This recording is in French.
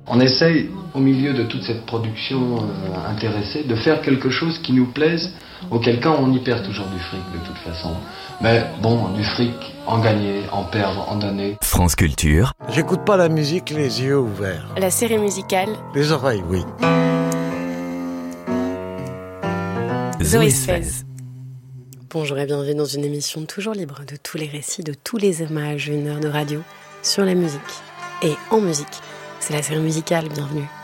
On essaye, au milieu de toute cette production intéressée, de faire quelque chose qui nous plaise, auquel cas on y perd toujours du fric de toute façon. Mais bon, du fric, en gagner, en perdre, en donner. France Culture. J'écoute pas la musique les yeux ouverts. La série musicale. Les oreilles, oui. Zoé Sfez. Bonjour et bienvenue dans une émission toujours libre de tous les récits, de tous les hommages, une heure de radio sur la musique et en musique. C'est la série musicale, bienvenue.